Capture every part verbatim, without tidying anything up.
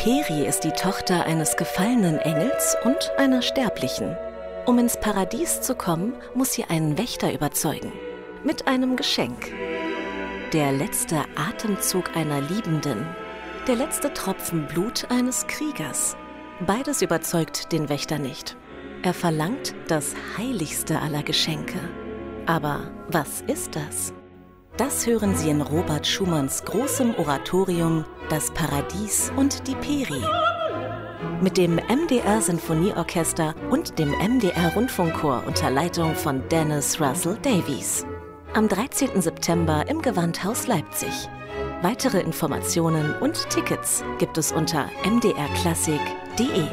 Peri ist die Tochter eines gefallenen Engels und einer Sterblichen. Um ins Paradies zu kommen, muss sie einen Wächter überzeugen. Mit einem Geschenk. Der letzte Atemzug einer Liebenden. Der letzte Tropfen Blut eines Kriegers. Beides überzeugt den Wächter nicht. Er verlangt das heiligste aller Geschenke. Aber was ist das? Das hören Sie in Robert Schumanns großem Oratorium Das Paradies und die Peri. Mit dem M D R-Sinfonieorchester und dem M D R-Rundfunkchor unter Leitung von Dennis Russell Davies. Am dreizehnten September im Gewandhaus Leipzig. Weitere Informationen und Tickets gibt es unter m d r klassik punkt d e.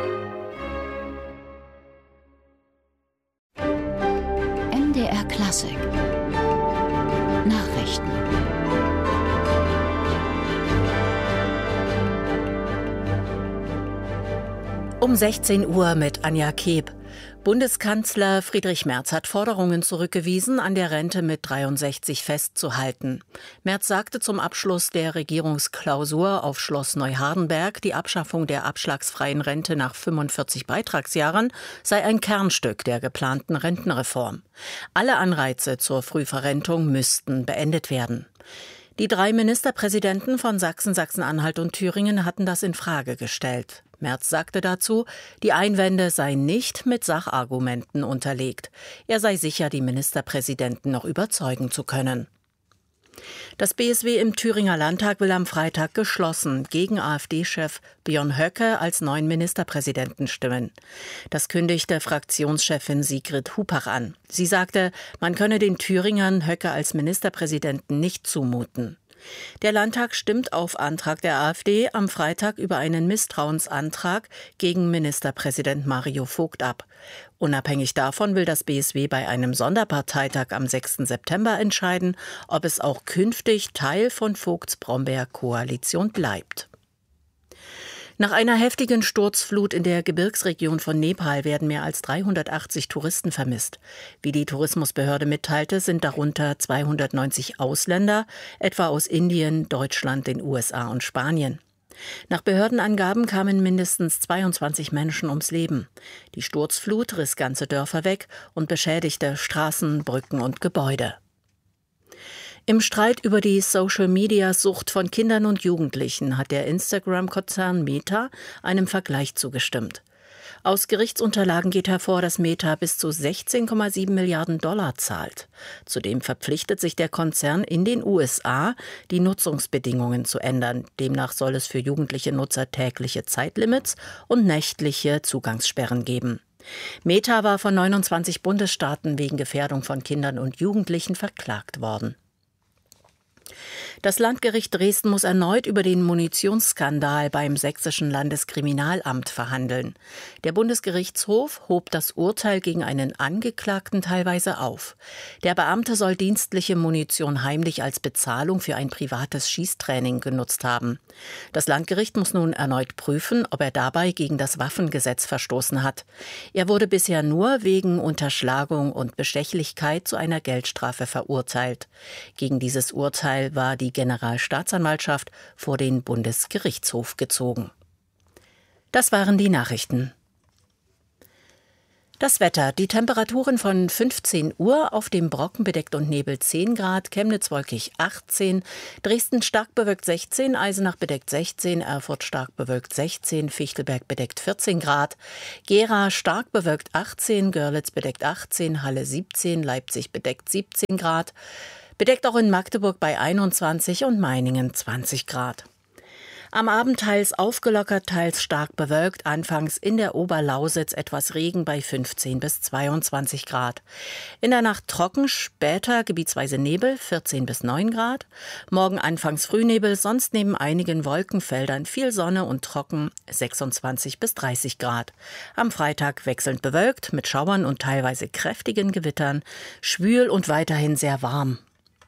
M D R Klassik Nachrichten. Um sechzehn Uhr mit Anja Keeb. Bundeskanzler Friedrich Merz hat Forderungen zurückgewiesen, an der Rente mit dreiundsechzig festzuhalten. Merz sagte zum Abschluss der Regierungsklausur auf Schloss Neuhardenberg, die Abschaffung der abschlagsfreien Rente nach fünfundvierzig Beitragsjahren sei ein Kernstück der geplanten Rentenreform. Alle Anreize zur Frühverrentung müssten beendet werden. Die drei Ministerpräsidenten von Sachsen, Sachsen-Anhalt und Thüringen hatten das in Frage gestellt. Merz sagte dazu, die Einwände seien nicht mit Sachargumenten unterlegt. Er sei sicher, die Ministerpräsidenten noch überzeugen zu können. Das B S W im Thüringer Landtag will am Freitag geschlossen gegen AfD-Chef Björn Höcke als neuen Ministerpräsidenten stimmen. Das kündigte Fraktionschefin Sigrid Hupach an. Sie sagte, man könne den Thüringern Höcke als Ministerpräsidenten nicht zumuten. Der Landtag stimmt auf Antrag der AfD am Freitag über einen Misstrauensantrag gegen Ministerpräsident Mario Vogt ab. Unabhängig davon will das B S W bei einem Sonderparteitag am sechsten September entscheiden, ob es auch künftig Teil von Vogts Brombeer-Koalition bleibt. Nach einer heftigen Sturzflut in der Gebirgsregion von Nepal werden mehr als dreihundertachtzig Touristen vermisst. Wie die Tourismusbehörde mitteilte, sind darunter zweihundertneunzig Ausländer, etwa aus Indien, Deutschland, den U S A und Spanien. Nach Behördenangaben kamen mindestens zweiundzwanzig Menschen ums Leben. Die Sturzflut riss ganze Dörfer weg und beschädigte Straßen, Brücken und Gebäude. Im Streit über die Social-Media-Sucht von Kindern und Jugendlichen hat der Instagram-Konzern Meta einem Vergleich zugestimmt. Aus Gerichtsunterlagen geht hervor, dass Meta bis zu sechzehn Komma sieben Milliarden Dollar zahlt. Zudem verpflichtet sich der Konzern in den U S A, die Nutzungsbedingungen zu ändern. Demnach soll es für jugendliche Nutzer tägliche Zeitlimits und nächtliche Zugangssperren geben. Meta war von neunundzwanzig Bundesstaaten wegen Gefährdung von Kindern und Jugendlichen verklagt worden. Das Landgericht Dresden muss erneut über den Munitionsskandal beim Sächsischen Landeskriminalamt verhandeln. Der Bundesgerichtshof hob das Urteil gegen einen Angeklagten teilweise auf. Der Beamte soll dienstliche Munition heimlich als Bezahlung für ein privates Schießtraining genutzt haben. Das Landgericht muss nun erneut prüfen, ob er dabei gegen das Waffengesetz verstoßen hat. Er wurde bisher nur wegen Unterschlagung und Bestechlichkeit zu einer Geldstrafe verurteilt. Gegen dieses Urteil war die Generalstaatsanwaltschaft vor den Bundesgerichtshof gezogen. Das waren die Nachrichten. Das Wetter. Die Temperaturen von fünfzehn Uhr, auf dem Brocken bedeckt und Nebel zehn Grad, Chemnitz wolkig achtzehn, Dresden stark bewölkt sechzehn, Eisenach bedeckt sechzehn, Erfurt stark bewölkt sechzehn, Fichtelberg bedeckt vierzehn Grad, Gera stark bewölkt achtzehn, Görlitz bedeckt achtzehn, Halle siebzehn, Leipzig bedeckt siebzehn Grad, bedeckt auch in Magdeburg bei einundzwanzig und Meiningen zwanzig Grad. Am Abend teils aufgelockert, teils stark bewölkt, anfangs in der Oberlausitz etwas Regen bei fünfzehn bis zweiundzwanzig Grad. In der Nacht trocken, später gebietsweise Nebel, vierzehn bis neun Grad. Morgen anfangs Frühnebel, sonst neben einigen Wolkenfeldern viel Sonne und trocken, sechsundzwanzig bis dreißig Grad. Am Freitag wechselnd bewölkt, mit Schauern und teilweise kräftigen Gewittern, schwül und weiterhin sehr warm.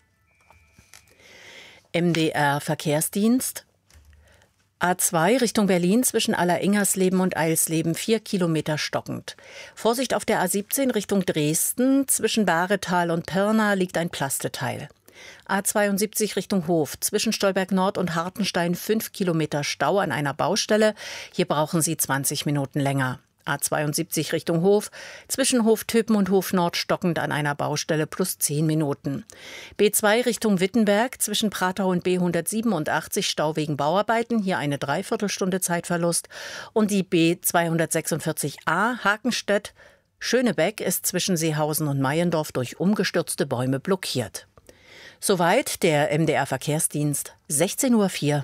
M D R Verkehrsdienst. A zwei Richtung Berlin zwischen Alleringhersleben und Eilsleben vier Kilometer stockend. Vorsicht auf der A siebzehn Richtung Dresden zwischen Bahretal und Pirna liegt ein Plasteteil. A zweiundsiebzig Richtung Hof. Zwischen Stolberg Nord und Hartenstein fünf Kilometer Stau an einer Baustelle. Hier brauchen Sie zwanzig Minuten länger. A zweiundsiebzig Richtung Hof. Zwischen Hoftöpen und Hof Nord stockend an einer Baustelle plus zehn Minuten. B zwei Richtung Wittenberg. Zwischen Pratau und B hundertsiebenundachtzig Stau wegen Bauarbeiten. Hier eine Dreiviertelstunde Zeitverlust. Und die B zweihundertsechsundvierzig A Hakenstedt. Schönebeck ist zwischen Seehausen und Meiendorf durch umgestürzte Bäume blockiert. Soweit der M D R Verkehrsdienst, sechzehn Uhr vier.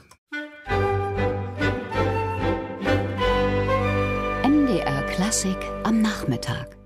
M D R Klassik am Nachmittag.